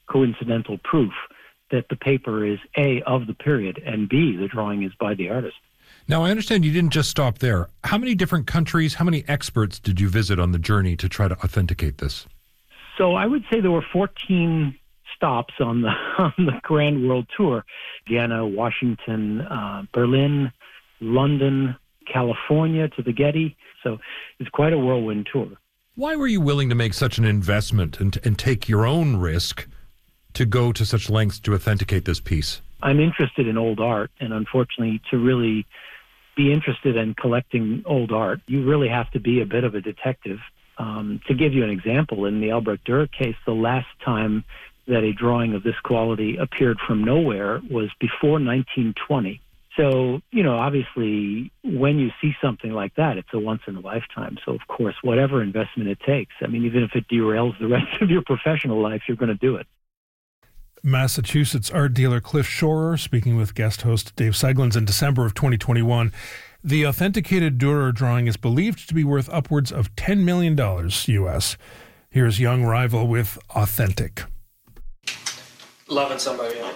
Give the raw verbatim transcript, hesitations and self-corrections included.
coincidental proof that the paper is A, of the period, and B, the drawing is by the artist. Now, I understand you didn't just stop there. How many different countries, how many experts did you visit on the journey to try to authenticate this? So I would say there were fourteen stops on the on the Grand World Tour. Vienna, Washington, uh, Berlin, London, California to the Getty. So it's quite a whirlwind tour. Why were you willing to make such an investment and, and take your own risk to go to such lengths to authenticate this piece? I'm interested in old art, and unfortunately, to really be interested in collecting old art, you really have to be a bit of a detective. Um, to give you an example, in the Albrecht Dürer case, the last time that a drawing of this quality appeared from nowhere was before nineteen twenty. So, you know, obviously, when you see something like that, it's a once in a lifetime. So, of course, whatever investment it takes, I mean, even if it derails the rest of your professional life, you're going to do it. Massachusetts art dealer Cliff Schorer speaking with guest host Dave Seglins in December of twenty twenty-one. The authenticated Dürer drawing is believed to be worth upwards of ten million dollars U S. Here's young rival with Authentic. Loving somebody.